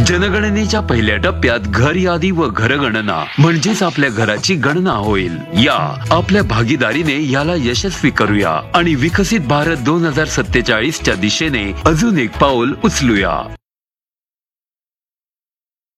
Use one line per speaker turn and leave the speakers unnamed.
जनगणनेच्या पहिल्या टप्प्यात घर यादी व घरगणना म्हणजेच आपल्या घराची गणना होईल। या आपल्या भागीदारीने याला यशस्वी करूया आणि विकसित भारत 2047 च्या दिशेने अजून एक पाऊल उचलूया।